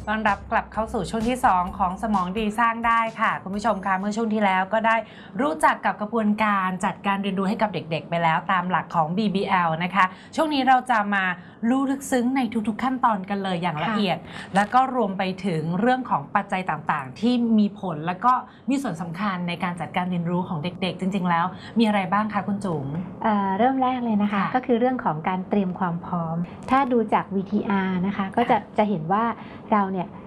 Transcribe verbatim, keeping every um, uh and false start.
ต้อนรับกลับเข้าสู่ช่วงที่สองของสมองดีสร้างได้ค่ะคุณผู้ชมคะเมื่อช่วงที่แล้วก็ได้รู้จักกับกระบวนการจัดการเรียนรู้ให้กับเด็กๆไปแล้วตามหลักของ บี บี แอล นะคะช่วงนี้เราจะมารู้ลึกซึ้งในทุกๆขั้นตอนกันเลยอย่างละเอียดแล้วก็รวมไปถึงเรื่องของปัจจัยต่างๆที่มีผลแล้วก็มีส่วนสำคัญในการจัดการเรียนรู้ของเด็กๆจริงๆแล้วมีอะไรบ้างคะคุณจุ๋มเ, เริ่มแรกเลยนะคะก็คือเรื่องของการเตรียมความพร้อมถ้าดูจาก วี ที อาร์ นะคะก็จะจะเห็นว่าเราเนี่ย